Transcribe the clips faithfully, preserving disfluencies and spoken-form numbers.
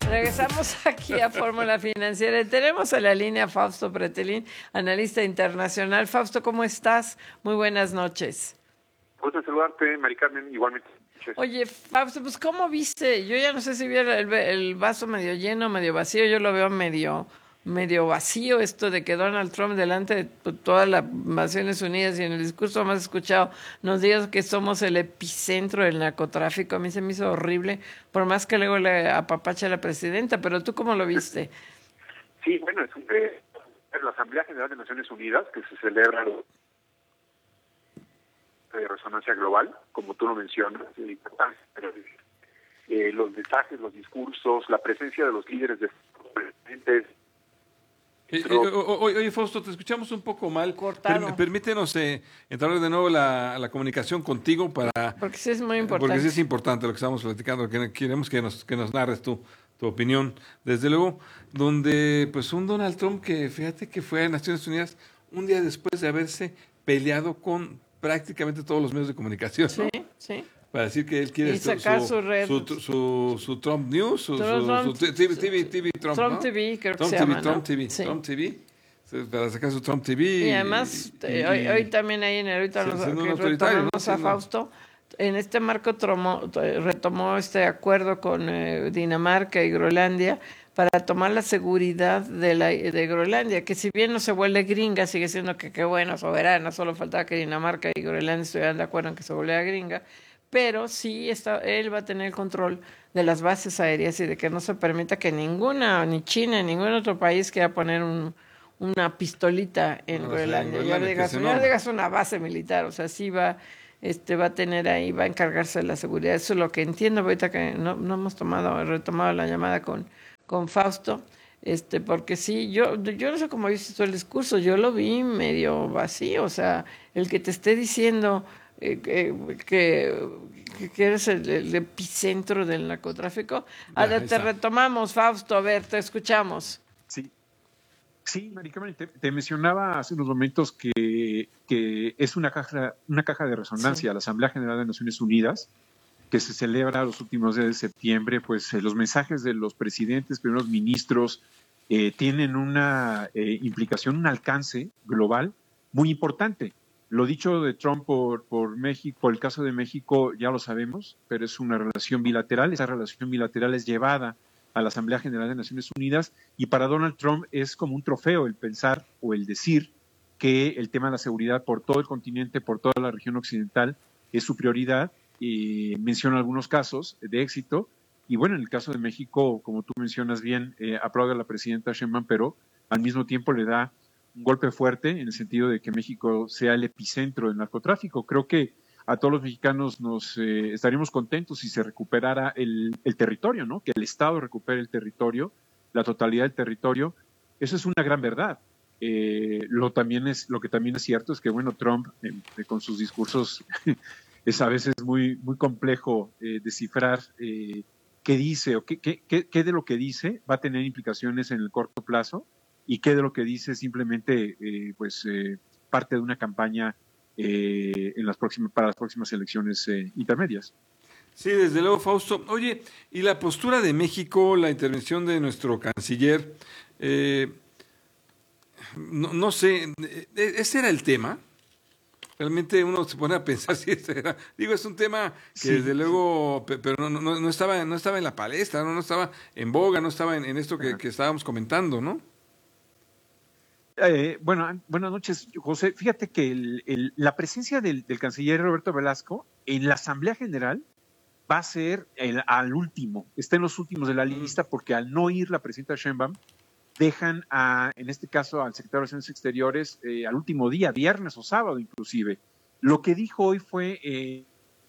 Regresamos aquí a Fórmula Financiera. Tenemos en la línea a Fausto Pretelín, analista internacional. Fausto, ¿cómo estás? Muy buenas noches. Gusto saludarte, Mari Carmen, igualmente. Oye, Fausto, pues ¿cómo viste? Yo ya no sé si vi el, el vaso medio lleno, medio vacío. Yo lo veo medio, medio vacío, esto de que Donald Trump, delante de todas las Naciones Unidas y en el discurso más escuchado, nos diga que somos el epicentro del narcotráfico. A mí se me hizo horrible, por más que luego le apapacha a la presidenta. Pero ¿tú cómo lo viste? Sí, bueno, es un, eh, la Asamblea General de Naciones Unidas, que se celebra de resonancia global, como tú lo mencionas, eh, eh, los mensajes, los discursos, la presencia de los líderes de presidentes. Eh, eh, oye, oye, Fausto, te escuchamos un poco mal. Cortado. Per, permítenos eh, entrar de nuevo la, la comunicación contigo para... Porque sí es muy importante. Porque sí es importante lo que estamos platicando, que queremos que nos, que nos narres tu, tu opinión. Desde luego, donde pues un Donald Trump que, fíjate que fue a Naciones Unidas un día después de haberse peleado con prácticamente todos los medios de comunicación, ¿no? Sí, sí. Para decir que él quiere y sacar su, su, red. su, su, su, su Trump News, su, Trump, su, su T V, T V, T V Trump, Trump ¿no? T V, creo Trump que T V, se llama, Trump ¿no? T V, Sí. Trump T V, para sacar su Trump T V. Y además, y, eh, hoy, hoy también ahí en el ahorita se- nos, siendo un que autoritario, ¿no? retomamos a Siendo- Fausto, en este marco tromó- retomó este acuerdo con eh, Dinamarca y Groenlandia para tomar la seguridad de, la, de Groenlandia, que si bien no se vuelve gringa, sigue siendo que qué bueno, soberana, solo faltaba que Dinamarca y Groenlandia estuvieran de acuerdo en que se volviera gringa, pero sí está, él va a tener el control de las bases aéreas y de que no se permita que ninguna, ni China, ni ningún otro país quiera poner un, una pistolita en Una base en Groenlandia. Ya Groenlandia, digas, que es ya enorme. digas una base militar, o sea, sí va, este, va a tener ahí, va a encargarse de la seguridad. Eso es lo que entiendo ahorita que no, no hemos tomado, retomado la llamada con, con Fausto. Este, porque sí, yo, yo no sé cómo viste tú el discurso, yo lo vi medio vacío, o sea, el que te esté diciendo eh, que, que, que eres el, el epicentro del narcotráfico. Ya, A ver, ahí te está. retomamos, Fausto, a ver, te escuchamos. Sí, sí, Mari Carmen, te, te mencionaba hace unos momentos que, que es una caja, una caja de resonancia Sí. la Asamblea General de Naciones Unidas, que se celebra los últimos días de septiembre. Pues eh, los mensajes de los presidentes, primeros ministros, eh, tienen una eh, implicación, un alcance global muy importante. Lo dicho de Trump por, por México, por el caso de México, ya lo sabemos, pero es una relación bilateral. Esa relación bilateral es llevada a la Asamblea General de Naciones Unidas, y para Donald Trump es como un trofeo el pensar o el decir que el tema de la seguridad por todo el continente, por toda la región occidental, es su prioridad. Y menciona algunos casos de éxito, y bueno, en el caso de México, como tú mencionas bien, eh, aplaude a la presidenta Sheinbaum, pero al mismo tiempo le da un golpe fuerte en el sentido de que México sea el epicentro del narcotráfico. Creo que a todos los mexicanos nos eh, estaríamos contentos si se recuperara el, el territorio, ¿no? Que el Estado recupere el territorio, la totalidad del territorio. Eso es una gran verdad. Eh, lo, también es, lo que también es cierto es que, bueno, Trump, eh, con sus discursos, es a veces muy, muy complejo eh, descifrar eh, qué dice o qué, qué, qué, qué de lo que dice va a tener implicaciones en el corto plazo y qué de lo que dice simplemente eh, pues eh, parte de una campaña eh, en las próximas, para las próximas elecciones eh, intermedias. Sí, desde luego, Fausto. Oye, y la postura de México, la intervención de nuestro canciller, eh, no, no sé, eh, ¿ese era el tema? Realmente uno se pone a pensar si ese era, digo, es un tema que Sí. desde luego, pe- pero no, no, no estaba, no estaba en la palestra, no, no estaba en boga, no estaba en, en esto que, que estábamos comentando, ¿no? Eh, bueno, buenas noches, José. Fíjate que el, el, la presencia del, del canciller Roberto Velasco en la Asamblea General va a ser el, al último, está en los últimos de la lista, porque al no ir la presidenta Sheinbaum, dejan a, en este caso al secretario de Relaciones Exteriores eh, al último día, viernes o sábado inclusive. Lo que dijo hoy fue eh,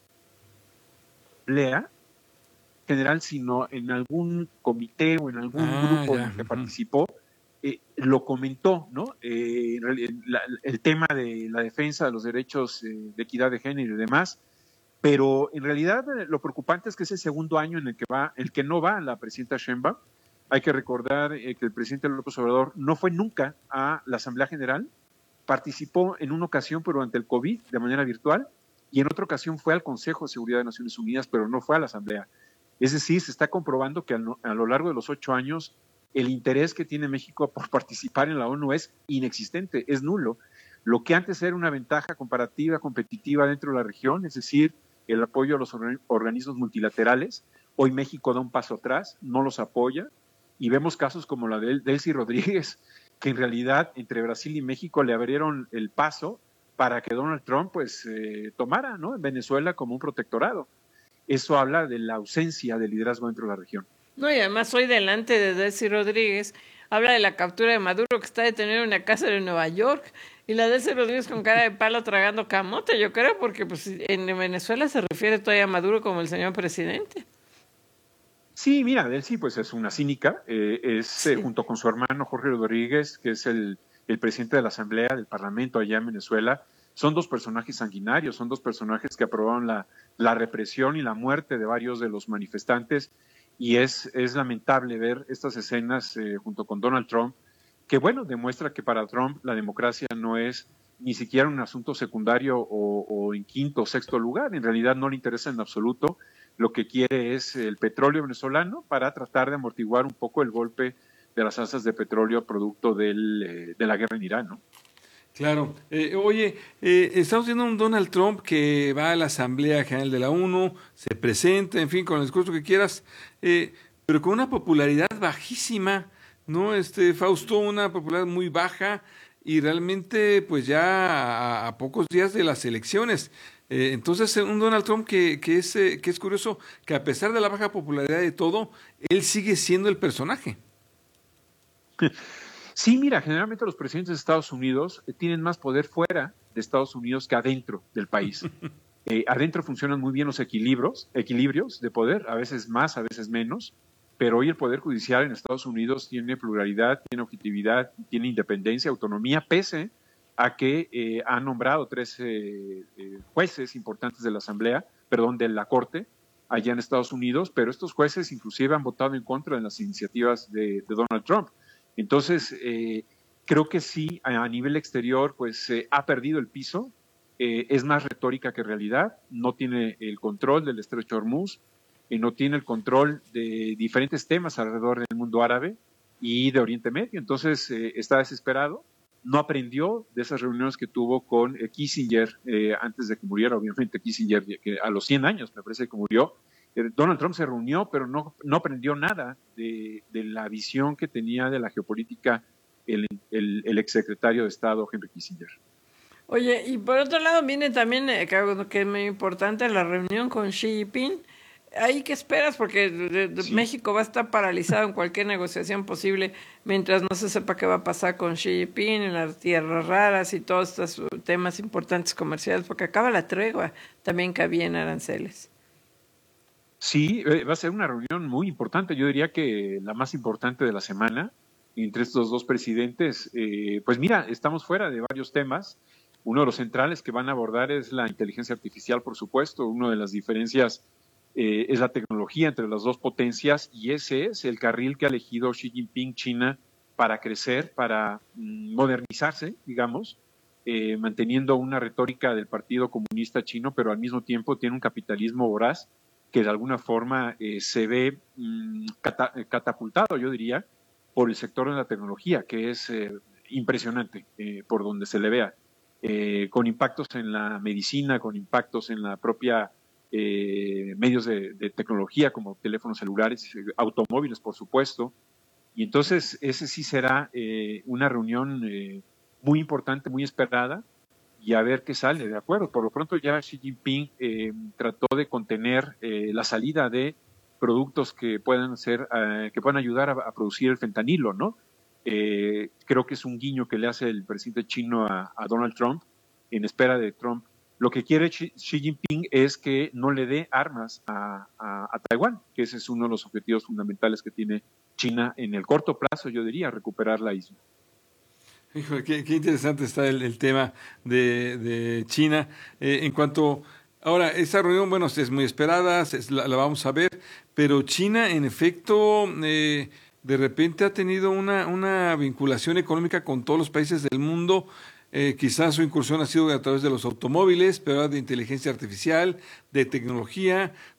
Lea general, sino en algún comité o en algún Ah, grupo ya. en el que Ujú. participó, eh, lo comentó, ¿no? Eh, el, la, el tema de la defensa de los derechos eh, de equidad de género y demás, pero en realidad eh, lo preocupante es que es el segundo año en el que va, el que no va la presidenta Sheinbaum. Hay que recordar eh, que el presidente López Obrador no fue nunca a la Asamblea General, participó en una ocasión, pero durante el COVID, de manera virtual, y en otra ocasión fue al Consejo de Seguridad de Naciones Unidas, pero no fue a la Asamblea. Es decir, se está comprobando que a, no, a lo largo de los ocho años el interés que tiene México por participar en la ONU es inexistente, es nulo. Lo que antes era una ventaja comparativa, competitiva dentro de la región, es decir, el apoyo a los organismos multilaterales, hoy México da un paso atrás, no los apoya, y vemos casos como la de Delcy Rodríguez, que en realidad entre Brasil y México le abrieron el paso para que Donald Trump pues eh, tomara, ¿no?, en Venezuela como un protectorado. Eso habla de la ausencia de liderazgo dentro de la región. No, y además hoy delante de Delcy Rodríguez habla de la captura de Maduro, que está detenido en una casa de Nueva York, y la Delcy Rodríguez con cara de palo tragando camote, yo creo, porque pues en Venezuela se refiere todavía a Maduro como el señor presidente. Sí, mira, Delcy pues es una cínica, eh, es sí. eh, junto con su hermano Jorge Rodríguez, que es el, el presidente de la Asamblea del Parlamento allá en Venezuela, son dos personajes sanguinarios, son dos personajes que aprobaron la, la represión y la muerte de varios de los manifestantes, y es, es lamentable ver estas escenas eh, junto con Donald Trump, que bueno, demuestra que para Trump la democracia no es ni siquiera un asunto secundario o, o en quinto o sexto lugar, en realidad no le interesa en absoluto. Lo que quiere es el petróleo venezolano para tratar de amortiguar un poco el golpe de las alzas de petróleo producto del, eh, de la guerra en Irán, ¿no? Claro. Eh, oye, eh, estamos viendo un Donald Trump que va a la Asamblea General de la ONU, se presenta, en fin, con el discurso que quieras, eh, pero con una popularidad bajísima, ¿no? Este, Fausto, una popularidad muy baja y realmente pues ya a, a pocos días de las elecciones. Eh, entonces, un Donald Trump que, que, es, eh, que es curioso que a pesar de la baja popularidad de todo, él sigue siendo el personaje. Sí, mira, generalmente los presidentes de Estados Unidos tienen más poder fuera de Estados Unidos que adentro del país. Eh, adentro funcionan muy bien los equilibrios, equilibrios de poder, a veces más, a veces menos, pero hoy el Poder Judicial en Estados Unidos tiene pluralidad, tiene objetividad, tiene independencia, autonomía, pese a que eh, ha nombrado tres eh, eh, jueces importantes de la Asamblea, perdón, de la Corte, allá en Estados Unidos, pero estos jueces inclusive han votado en contra de las iniciativas de, de Donald Trump. Entonces, eh, creo que sí, a, a nivel exterior, pues eh, ha perdido el piso, eh, es más retórica que realidad, no tiene el control del Estrecho de Hormuz, eh, no tiene el control de diferentes temas alrededor del mundo árabe y de Oriente Medio, entonces eh, está desesperado. No aprendió de esas reuniones que tuvo con eh, Kissinger eh, antes de que muriera, obviamente Kissinger, que a los cien años me parece que murió. Eh, Donald Trump se reunió, pero no, no aprendió nada de, de la visión que tenía de la geopolítica el, el, el exsecretario de Estado, Henry Kissinger. Oye, y por otro lado viene también, eh, que es muy importante, la reunión con Xi Jinping. ¿Ahí qué esperas? Porque de, de sí. México va a estar paralizado en cualquier negociación posible mientras no se sepa qué va a pasar con Xi Jinping en las tierras raras y todos estos temas importantes comerciales, porque acaba la tregua también que había en aranceles. Sí, va a ser una reunión muy importante, yo diría que la más importante de la semana entre estos dos presidentes. Eh, pues mira, estamos fuera de varios temas. Uno de los centrales que van a abordar es la inteligencia artificial, por supuesto. Una de las diferencias Eh, es la tecnología entre las dos potencias, y ese es el carril que ha elegido Xi Jinping, China, para crecer, para mm, modernizarse, digamos, eh, manteniendo una retórica del Partido Comunista Chino, pero al mismo tiempo tiene un capitalismo voraz que de alguna forma eh, se ve mm, cata catapultado, yo diría, por el sector de la tecnología, que es eh, impresionante eh, por donde se le vea, eh, con impactos en la medicina, con impactos en la propia Eh, medios de, de tecnología como teléfonos celulares, automóviles, por supuesto. Y entonces ese sí será eh, una reunión eh, muy importante, muy esperada, y a ver qué sale, de acuerdo. Por lo pronto ya Xi Jinping eh, trató de contener eh, la salida de productos que puedan ser, eh, que puedan ayudar a, a producir el fentanilo, ¿no? Eh, creo que es un guiño que le hace el presidente chino a, a Donald Trump en espera de Trump. Lo que quiere Xi Jinping es que no le dé armas a, a, a Taiwán, que ese es uno de los objetivos fundamentales que tiene China en el corto plazo, yo diría, recuperar la isla. Híjole, qué, qué interesante está el, el tema de, de China. Eh, en cuanto, ahora, esta reunión, bueno, es muy esperada, es, la, la vamos a ver, pero China, en efecto, eh, de repente ha tenido una, una vinculación económica con todos los países del mundo. Eh, quizás su incursión ha sido a través de los automóviles, pero de inteligencia artificial, de tecnología.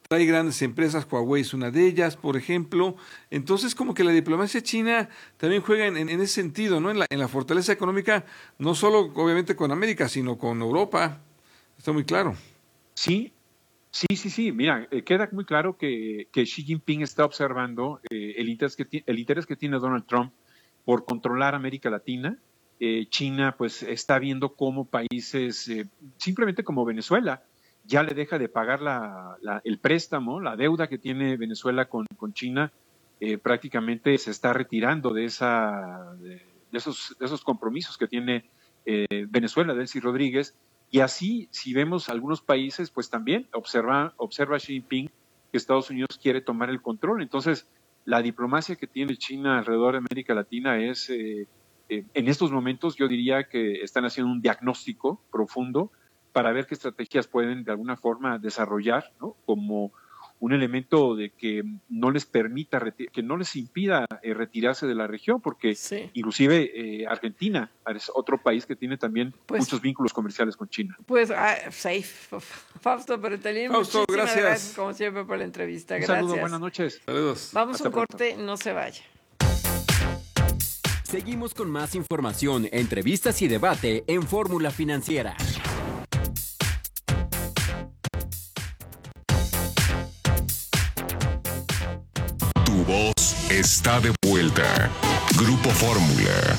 trae grandes empresas, Huawei es una de ellas, por ejemplo. Entonces, como que la diplomacia china también juega en, en, en ese sentido, ¿no? En la, en la fortaleza económica, no solo obviamente con América, sino con Europa. Está muy claro. Sí, sí, sí, sí. Mira, eh, queda muy claro que, que Xi Jinping está observando eh, el, interés que el interés que tiene Donald Trump por controlar América Latina. Eh, China pues está viendo cómo países, eh, simplemente como Venezuela, ya le deja de pagar la, la, el préstamo, la deuda que tiene Venezuela con, con China, eh, prácticamente se está retirando de, esa, de, de, esos, de esos compromisos que tiene eh, Venezuela, Delcy Rodríguez. Y así, si vemos algunos países, pues también observa, observa Xi Jinping que Estados Unidos quiere tomar el control. Entonces, la diplomacia que tiene China alrededor de América Latina es, eh, eh, en estos momentos yo diría que están haciendo un diagnóstico profundo para ver qué estrategias pueden de alguna forma desarrollar, ¿no? Como un elemento de que no les permita, que no les impida eh, retirarse de la región, porque sí. inclusive eh, Argentina es otro país que tiene también pues, muchos vínculos comerciales con China. Pues, uh, safe. Fausto Bertolini, Fausto, muchísimas gracias. gracias como siempre por la entrevista. Un Gracias. saludo, buenas noches. Saludos. Vamos a un pronto. corte, no se vaya. Seguimos con más información, entrevistas y debate en Fórmula Financiera. Tu voz está de vuelta. Grupo Fórmula.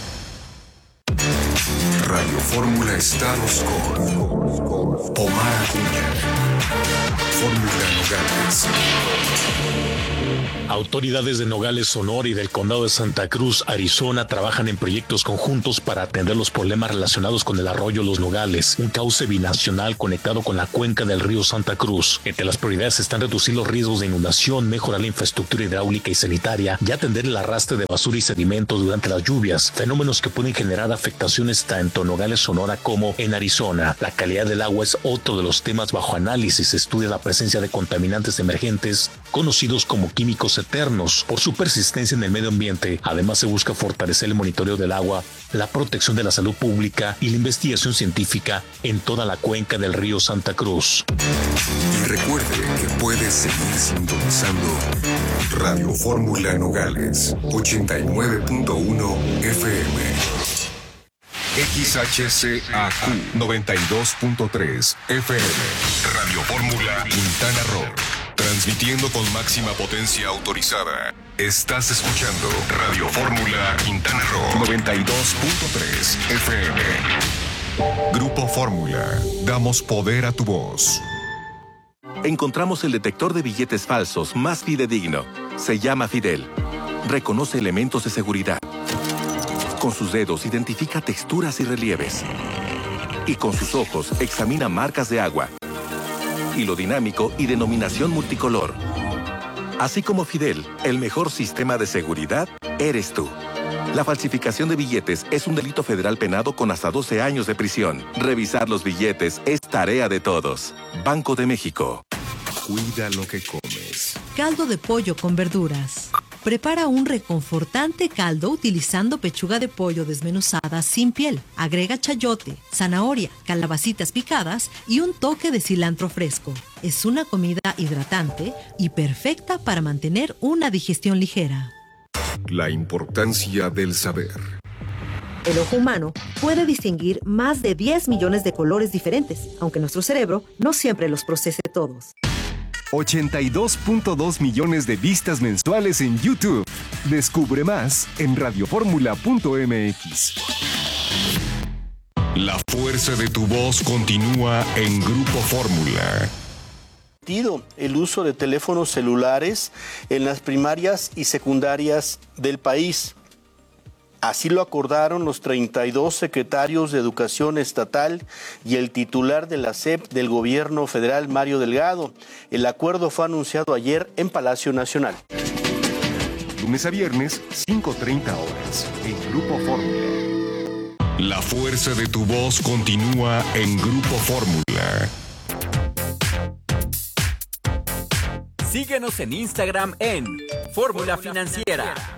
Radio Fórmula Estados con Omar Acuña. Fórmula Nogales. Autoridades de Nogales, Sonora y del Condado de Santa Cruz, Arizona, trabajan en proyectos conjuntos para atender los problemas relacionados con el arroyo Los Nogales, un cauce binacional conectado con la cuenca del río Santa Cruz. Entre las prioridades están reducir los riesgos de inundación, mejorar la infraestructura hidráulica y sanitaria y atender el arrastre de basura y sedimentos durante las lluvias, fenómenos que pueden generar afectaciones tanto en Nogales, Sonora como en Arizona. La calidad del agua es otro de los temas bajo análisis. Se estudia la presencia de contaminantes emergentes, conocidos como químicos eternos, por su persistencia en el medio ambiente. Además, se busca fortalecer el monitoreo del agua, la protección de la salud pública y la investigación científica en toda la cuenca del río Santa Cruz. Y recuerde que puede seguir sintonizando Radio Fórmula Nogales, ochenta y nueve punto uno F M. X H C A Q noventa y dos punto tres F M. Radio Fórmula Quintana Roo. Transmitiendo con máxima potencia autorizada. Estás escuchando Radio Fórmula Quintana Roo noventa y dos punto tres F M. Grupo Fórmula. Damos poder a tu voz. Encontramos el detector de billetes falsos más fidedigno. Se llama Fidel. Reconoce elementos de seguridad. Con sus dedos identifica texturas y relieves. Y con sus ojos examina marcas de agua, hilo dinámico y denominación multicolor. Así como Fidel, el mejor sistema de seguridad eres tú. La falsificación de billetes es un delito federal penado con hasta doce años de prisión. Revisar los billetes es tarea de todos. Banco de México. Cuida lo que comes. Caldo de pollo con verduras. Prepara un reconfortante caldo utilizando pechuga de pollo desmenuzada sin piel. Agrega chayote, zanahoria, calabacitas picadas y un toque de cilantro fresco. Es una comida hidratante y perfecta para mantener una digestión ligera. La importancia del saber. El ojo humano puede distinguir más de diez millones de colores diferentes, aunque nuestro cerebro no siempre los procese todos. ochenta y dos punto dos millones de vistas mensuales en YouTube. Descubre más en radioformula punto m x. La fuerza de tu voz continúa en Grupo Fórmula. El uso de teléfonos celulares en las primarias y secundarias del país. Así lo acordaron los treinta y dos secretarios de Educación Estatal y el titular de la S E P del Gobierno Federal, Mario Delgado. El acuerdo fue anunciado ayer en Palacio Nacional. Lunes a viernes, cinco treinta horas, en Grupo Fórmula. La fuerza de tu voz continúa en Grupo Fórmula. Síguenos en Instagram en Fórmula Financiera.